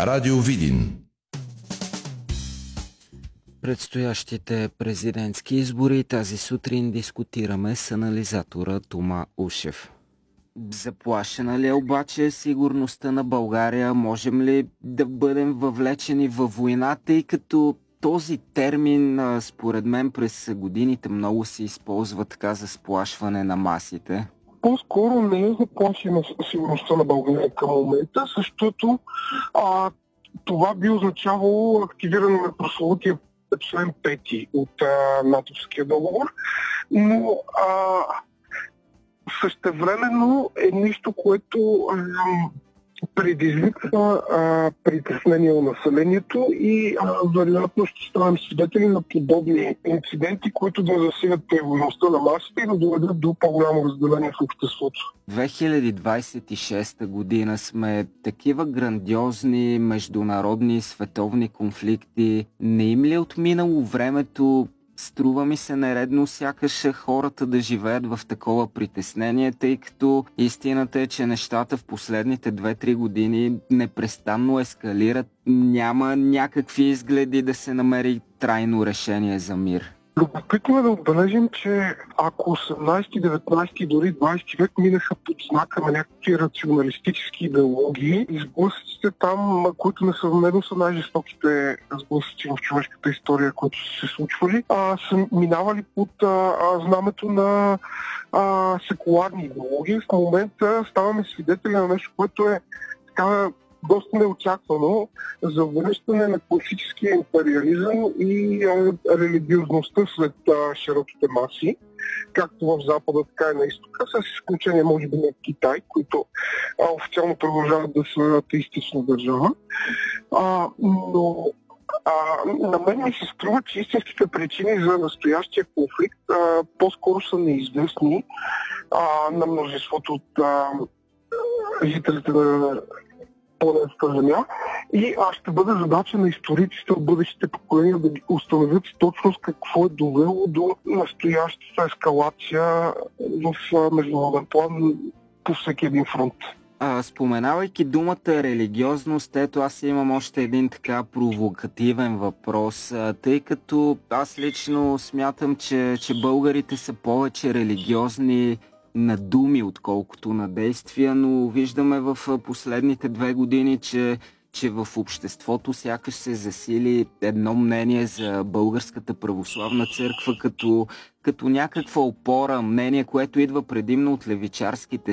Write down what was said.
Радио Видин. Предстоящите президентски избори тази сутрин дискутираме с анализатора Тома Ушев. Заплашена ли е обаче сигурността на България? Можем ли да бъдем въвлечени във война, тъй като този термин, според мен, през годините много се използва така за сплашване на масите? По-скоро не е заплашена сигурността на България към момента, защото това би означавало активиране на прословутия член 5 от натовския договор, но същевременно е нещо, което предизвиква притеснение на населението и вероятно ще станем свидетели на подобни инциденти, които да засилят тревожността на масите и да доведат до по-голямо разделение в обществото. 2026 година сме такива грандиозни международни световни конфликти. Не им ли е отминало времето? Струва ми се нередно сякаш хората да живеят в такова притеснение, тъй като истината е, че нещата в последните 2-3 години непрестанно ескалират. Няма някакви изгледи да се намери трайно решение за мир. Любопитно е да отбележим, че ако 18, 19 дори 20 век минаха под знака на някакви рационалистически идеологии, сблъсъците там, които несъмнено са най-жестоките сблъсъци в човешката история, които са се случвали, са минавали под знамето на секуларни идеологии. В момента ставаме свидетели на нещо, което е така доста неочаквано за връщане на класическия империализъм и религиозността сред широките маси, както в Запада, така и на Изтока, с изключение може би на Китай, които официално продължават да са атеистична държава. Но на мен ми се струва, че истинските причини за настоящия конфликт по-скоро са неизвестни на множеството от жителите на планетата Земя и ще бъде задача на историците от бъдещите поколения да установят с точност какво е довело до настоящата ескалация в международен план по всеки един фронт. Споменавайки думата религиозност, ето аз имам още един така провокативен въпрос, тъй като аз лично смятам, че българите са повече религиозни на думи, отколкото на действия, но виждаме в последните 2 години, че в обществото сякаш се засили едно мнение за Българската православна църква като някаква опора, мнение, което идва предимно от левичарските